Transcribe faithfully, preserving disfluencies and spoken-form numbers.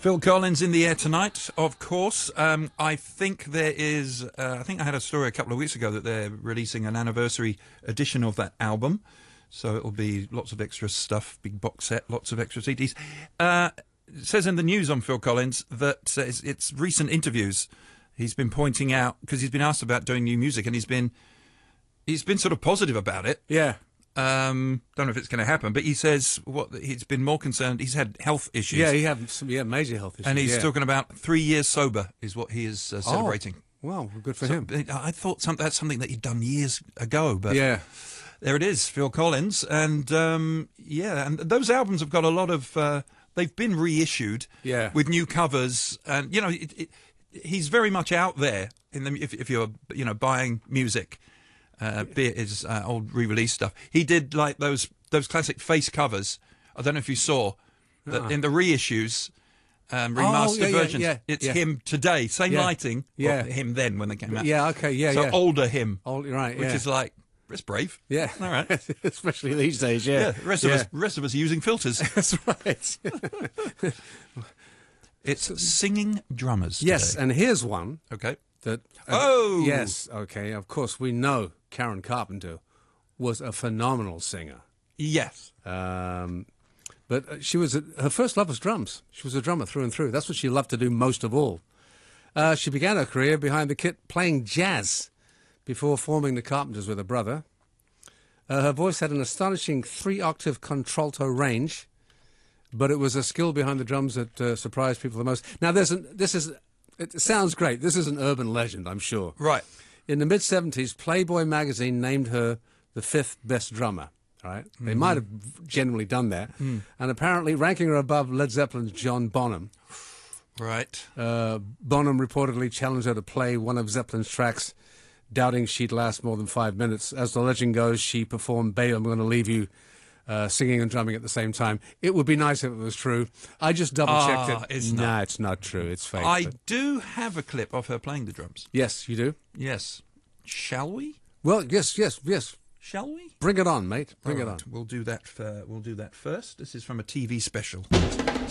Phil Collins in the air tonight, of course. Um, I think there is, uh, I think I had a story a couple of weeks ago that they're releasing an anniversary edition of that album. So it'll be lots of extra stuff, big box set, lots of extra C Ds. Uh, it says in the news on Phil Collins that uh, it's, it's recent interviews. He's been pointing out, because he's been asked about doing new music, and he's been he's been sort of positive about it. Yeah. Um, don't know if it's going to happen, but he says what he's been more concerned. He's had health issues. Yeah, he had some yeah major health issues. And he's yeah. talking about three years sober is what he is uh, celebrating. Oh, well, good for so, him. I thought some, that's something that he'd done years ago, but yeah, there it is, Phil Collins, and um, yeah, and those albums have got a lot of. Uh, they've been reissued, yeah. with new covers, and you know, it, it, he's very much out there in the if, if you're you know buying music. Uh, be it his uh, old re-release stuff. He did like those those classic face covers. I don't know if you saw that uh-uh. in the reissues, um, Oh, remastered yeah, yeah, versions. yeah, it's yeah. him today, same Yeah. lighting. Yeah. Well, him then when they came out. Yeah, okay, yeah, so yeah. older him, Old, right, which yeah. is like it's brave. Yeah, all right. Especially these days. Yeah, Yeah, the rest yeah. of us, the rest of us are using filters. That's right. It's singing drummers. Today. Yes, and here's one. Okay. That uh, Oh! yes, okay. Of course, we know Karen Carpenter was a phenomenal singer. Yes. Um, but uh, she was a, her first love was drums. She was a drummer through and through. That's what she loved to do most of all. Uh, she began her career behind the kit playing jazz before forming the Carpenters with her brother. Uh, her voice had an astonishing three-octave contralto range, but it was a skill behind the drums that uh, surprised people the most. Now, there's an, this is it sounds great. This is an urban legend, I'm sure. Right. In the mid-seventies, Playboy magazine named her the fifth best drummer. Right? Mm-hmm. They might have generally done that. Mm. And apparently ranking her above Led Zeppelin's John Bonham. Right. Uh, Bonham reportedly challenged her to play one of Zeppelin's tracks, doubting she'd last more than five minutes. As the legend goes, she performed Babe, I'm Going to Leave You, uh, singing and drumming at the same time. It would be nice if it was true. I just double-checked ah, it. It's nah, not. it's not true. It's fake. I but... do have a clip of her playing the drums. Yes, you do? Yes. Shall we? Well, yes, yes, yes. Shall we? Bring it on, mate. Bring All it right, on. We'll do that. For, we'll do that first. This is from a T V special.